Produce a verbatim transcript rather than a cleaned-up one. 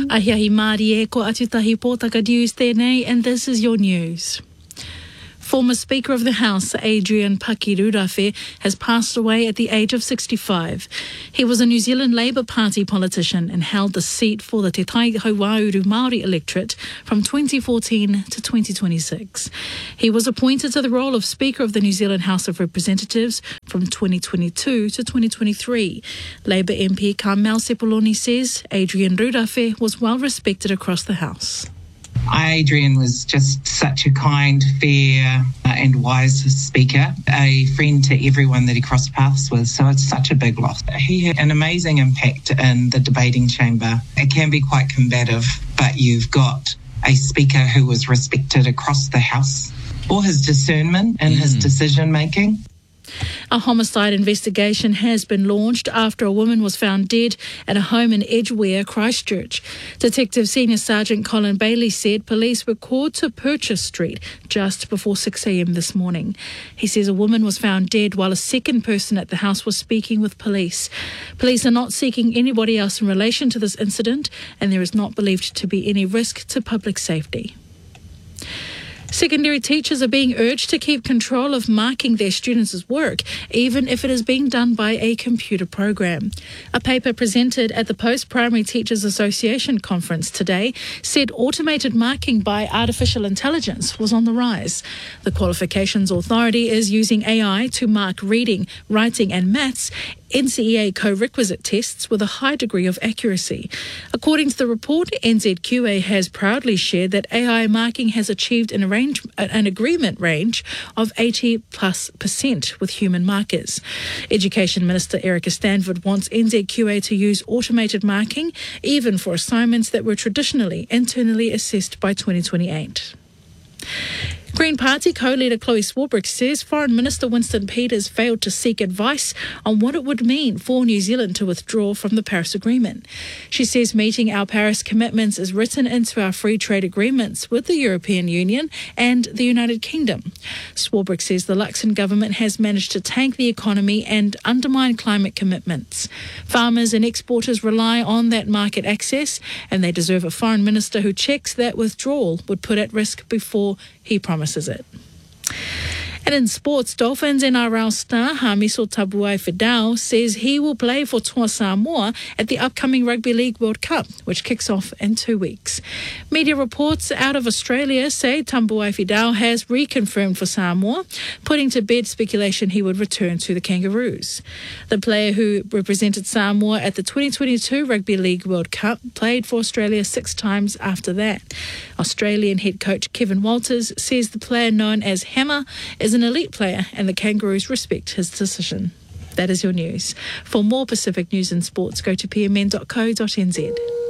Ahiahi Māori e ko Atutahi Pōtaka News tēnei, and this is your news. Former Speaker of the House, Adrian Paki-Raurawhi, has passed away at the age of sixty-five. He was a New Zealand Labour Party politician and held the seat for the Te Tai Hauauru Māori electorate from twenty fourteen to twenty twenty-six. He was appointed to the role of Speaker of the New Zealand House of Representatives from twenty twenty-two to twenty twenty-three. Labour M P Carmel Sepuloni says Adrian Raurawhi was well respected across the House. Adrian was just such a kind, fair and wise speaker, a friend to everyone that he crossed paths with, so it's such a big loss. He had an amazing impact in the debating chamber. It can be quite combative, but you've got a speaker who was respected across the House for his discernment and mm. his decision-making. A homicide investigation has been launched after a woman was found dead at a home in Edgware, Christchurch. Detective Senior Sergeant Colin Bailey said police were called to Purchase Street just before six a.m. this morning. He says a woman was found dead while a second person at the house was speaking with police. Police are not seeking anybody else in relation to this incident, and there is not believed to be any risk to public safety. Secondary teachers are being urged to keep control of marking their students' work, even if it is being done by a computer program. A paper presented at the Post-Primary Teachers Association conference today said automated marking by artificial intelligence was on the rise. The Qualifications Authority is using A I to mark reading, writing and maths, N C E A co-requisite tests with a high degree of accuracy. According to the report, N Z Q A has proudly shared that A I marking has achieved an, arrange, an agreement range of eighty plus percent with human markers. Education Minister Erica Stanford wants N Z Q A to use automated marking even for assignments that were traditionally internally assessed by twenty twenty-eight. Green Party co-leader Chloe Swarbrick says Foreign Minister Winston Peters failed to seek advice on what it would mean for New Zealand to withdraw from the Paris Agreement. She says meeting our Paris commitments is written into our free trade agreements with the European Union and the United Kingdom. Swarbrick says the Luxon government has managed to tank the economy and undermine climate commitments. Farmers and exporters rely on that market access, and they deserve a foreign minister who checks that withdrawal would put at risk before he promises it. And in sports, Dolphins N R L star Hamiso Tabuai-Fidow says he will play for Toa Samoa at the upcoming Rugby League World Cup, which kicks off in two weeks. Media reports out of Australia say Tabuai-Fidow has reconfirmed for Samoa, putting to bed speculation he would return to the Kangaroos. The player who represented Samoa at the twenty twenty-two Rugby League World Cup played for Australia six times after that. Australian head coach Kevin Walters says the player known as Hammer is an elite player and the Kangaroos respect his decision. That is your news. For more Pacific news and sports, go to p m n dot co dot n z.